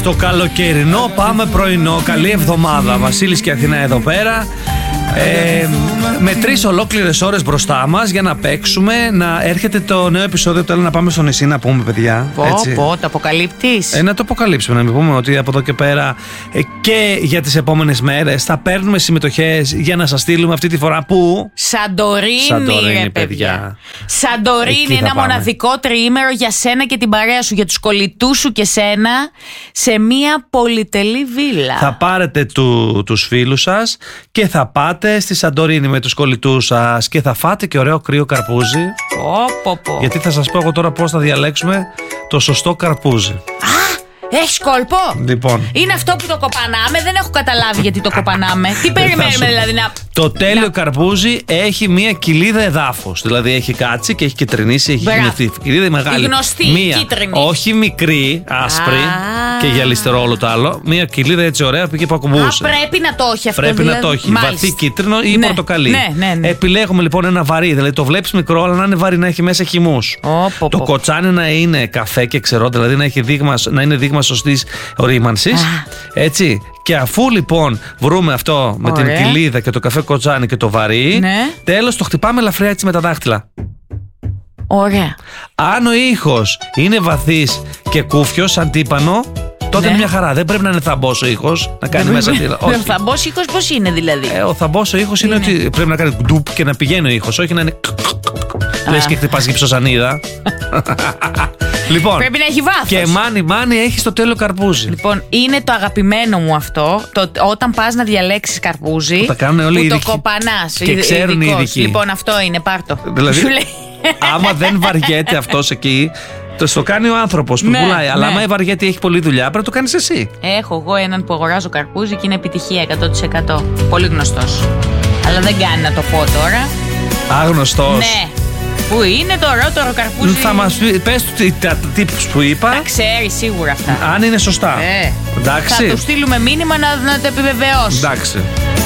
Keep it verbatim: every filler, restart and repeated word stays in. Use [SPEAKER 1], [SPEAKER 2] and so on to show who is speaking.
[SPEAKER 1] Το καλοκαιρινό πάμε πρωινό. Καλή εβδομάδα. Βασίλης και Αθηνά εδώ πέρα. Ε, με τρεις ολόκληρες ώρες μπροστά μας για να παίξουμε. Να έρχεται το νέο επεισόδιο. Θέλω να πάμε στο νησί να πούμε, παιδιά.
[SPEAKER 2] Πω, πω, το αποκαλύπτεις.
[SPEAKER 1] Ε, να το αποκαλύψουμε. Να μην πούμε ότι από εδώ και πέρα ε, και για τις επόμενες μέρες θα παίρνουμε συμμετοχές για να σας στείλουμε αυτή τη φορά που.
[SPEAKER 2] Σαντορίνη,
[SPEAKER 1] Σαντορίνη,
[SPEAKER 2] ρε παιδιά.
[SPEAKER 1] παιδιά.
[SPEAKER 2] Σαντορίνη, ένα
[SPEAKER 1] πάμε.
[SPEAKER 2] μοναδικό τριήμερο για σένα και την παρέα σου, για τους κολλητούς σου και σένα, σε μια πολυτελή βίλα.
[SPEAKER 1] Θα πάρετε του, τους φίλους σας και θα πάτε στη Σαντορίνη με τους κολλητούς σας και θα φάτε και ωραίο κρύο καρπούζι.
[SPEAKER 2] Πω, πω, πω.
[SPEAKER 1] Γιατί θα σας πω εγώ τώρα πώς θα διαλέξουμε το σωστό καρπούζι.
[SPEAKER 2] Έχεις κόλπο.
[SPEAKER 1] Λοιπόν.
[SPEAKER 2] Είναι αυτό που το κοπανάμε. Δεν έχω καταλάβει γιατί το κοπανάμε. Τι περιμένουμε δηλαδή να.
[SPEAKER 1] Το τέλειο
[SPEAKER 2] να...
[SPEAKER 1] καρπούζι έχει μία κοιλίδα εδάφους. Δηλαδή έχει κάτσει και έχει κυτρινίσει, έχει γεννηθεί. Κοιλίδα μεγάλη.
[SPEAKER 2] Η γνωστή,
[SPEAKER 1] μία,
[SPEAKER 2] κίτρινη.
[SPEAKER 1] όχι μικρή, άσπρη
[SPEAKER 2] Α.
[SPEAKER 1] και γυαλιστερό όλο το άλλο. Μία κοιλίδα έτσι ωραία που είχε που ακουμπούσε.
[SPEAKER 2] Α, πρέπει να το έχει αυτό.
[SPEAKER 1] Πρέπει
[SPEAKER 2] δηλαδή.
[SPEAKER 1] να το έχει.
[SPEAKER 2] Μάλιστα.
[SPEAKER 1] Βαθύ κίτρινο ή
[SPEAKER 2] ναι,
[SPEAKER 1] πορτοκαλί.
[SPEAKER 2] Ναι, ναι, ναι.
[SPEAKER 1] Επιλέγουμε λοιπόν ένα βαρύ. Δηλαδή το βλέπεις μικρό, αλλά να είναι βαρύ, να έχει μέσα χυμούς.
[SPEAKER 2] Oh,
[SPEAKER 1] το
[SPEAKER 2] πω,
[SPEAKER 1] κοτσάνι να είναι καφέ και ξερό, δηλαδή να, έχει δείγμα, να είναι δείγμα σωστής ορίμανσης. Έτσι. Και αφού λοιπόν βρούμε αυτό με
[SPEAKER 2] Ωραία.
[SPEAKER 1] την κοιλίδα και το καφέ κοτσάνι και το βαρύ,
[SPEAKER 2] ναι.
[SPEAKER 1] τέλος το χτυπάμε ελαφριά έτσι με τα δάχτυλα.
[SPEAKER 2] Ωραία.
[SPEAKER 1] Αν ο ήχος είναι βαθύς και κούφιος, σαν τύπανο, τότε
[SPEAKER 2] ναι.
[SPEAKER 1] είναι μια χαρά. Δεν πρέπει να είναι θαμπός ο ήχος, να κάνει μέσα τίλα.
[SPEAKER 2] Ο θαμπός ήχος πώς είναι δηλαδή?
[SPEAKER 1] Ε, ο θαμπός ο ήχος είναι, είναι ότι πρέπει να κάνει ντουπ και να πηγαίνει ο ήχος, όχι να είναι. Λες και χτυπάς γυψοσανίδα. Λοιπόν,
[SPEAKER 2] πρέπει να έχει βάθος.
[SPEAKER 1] Και μάνι μάνι έχει το τέλειο καρπούζι.
[SPEAKER 2] Λοιπόν, είναι το αγαπημένο μου αυτό. Το, όταν πας να διαλέξεις καρπούζι,
[SPEAKER 1] που, τα κάνουν όλοι
[SPEAKER 2] που
[SPEAKER 1] ειδικοί.
[SPEAKER 2] Το κοπανάς.
[SPEAKER 1] Και ξέρουν οι ειδικοί.
[SPEAKER 2] Λοιπόν, αυτό είναι, πάρ' το.
[SPEAKER 1] Δηλαδή, άμα δεν βαριέται αυτός εκεί, το το κάνει ο άνθρωπος που
[SPEAKER 2] ναι,
[SPEAKER 1] πουλάει. Αλλά
[SPEAKER 2] ναι.
[SPEAKER 1] άμα βαριέται έχει πολλή δουλειά, πρέπει να το κάνεις εσύ.
[SPEAKER 2] Έχω εγώ έναν που αγοράζω καρπούζι και είναι επιτυχία εκατό τοις εκατό. Πολύ γνωστός. Αλλά δεν κάνει να το πω τώρα.
[SPEAKER 1] Άγνωστος.
[SPEAKER 2] Ναι. Πού είναι το ρότορο καρπούζι?
[SPEAKER 1] Θα μας πει, πες του τα tips που είπα.
[SPEAKER 2] Τα ξέρει σίγουρα αυτά.
[SPEAKER 1] Αν είναι σωστά.
[SPEAKER 2] Ε.
[SPEAKER 1] Εντάξει.
[SPEAKER 2] Θα του στείλουμε μήνυμα να, να το επιβεβαιώσει.
[SPEAKER 1] Εντάξει.